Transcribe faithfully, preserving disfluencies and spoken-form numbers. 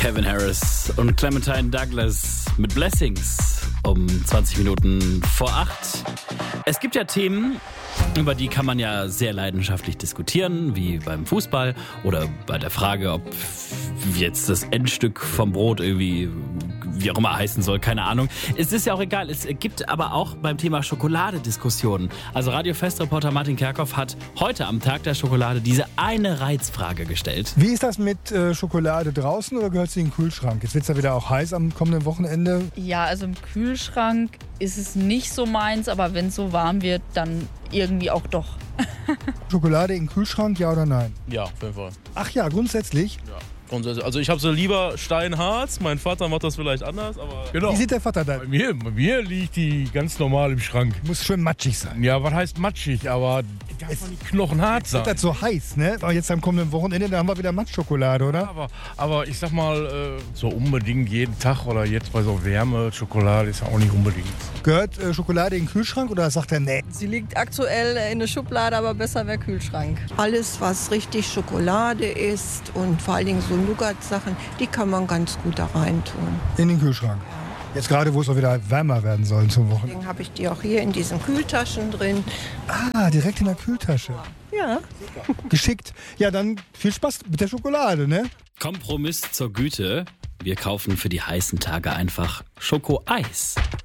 Calvin Harris und Clementine Douglas mit Blessings um zwanzig Minuten vor acht. Es gibt ja Themen, über die kann man ja sehr leidenschaftlich diskutieren, wie beim Fußball oder bei der Frage, ob jetzt das Endstück vom Brot irgendwie, wie auch immer heißen soll, keine Ahnung. Es ist ja auch egal. Es gibt aber auch beim Thema Schokolade Diskussionen. Also Radio-Festreporter Martin Kerkhoff hat heute am Tag der Schokolade diese eine Reizfrage gestellt. Wie ist das mit äh, Schokolade draußen oder gehört sie in den Kühlschrank? Jetzt wird es ja wieder auch heiß am kommenden Wochenende. Ja, also im Kühlschrank ist es nicht so meins, aber wenn es so warm wird, dann irgendwie auch doch. Schokolade in den Kühlschrank, ja oder nein? Ja, auf jeden Fall. Ach ja, grundsätzlich? Ja. Also ich habe so lieber Steinharz, mein Vater macht das vielleicht anders, aber... Genau. Wie sieht der Vater da? Bei mir, bei mir liegt die ganz normal im Schrank. Muss schön matschig sein. Ja, was heißt matschig, aber darf Es- man die Knochen hart sein. Wird das so heiß, ne? Aber jetzt am kommenden Wochenende, da haben wir wieder Matschschokolade, oder? Aber, aber ich sag mal, äh, so unbedingt jeden Tag oder jetzt bei so Wärme, Schokolade ist ja auch nicht unbedingt. Gehört äh, Schokolade in den Kühlschrank oder sagt er, nee? Sie liegt aktuell in der Schublade, aber besser wäre Kühlschrank. Alles, was richtig Schokolade ist und vor allen Dingen so Nougat-Sachen, die kann man ganz gut da reintun. In den Kühlschrank. Jetzt gerade, wo es auch wieder wärmer werden soll zum Wochenende. Deswegen habe ich die auch hier in diesen Kühltaschen drin. Ah, direkt in der Kühltasche. Ja. Geschickt. Ja, dann viel Spaß mit der Schokolade, ne? Kompromiss zur Güte. Wir kaufen für die heißen Tage einfach Schokoeis.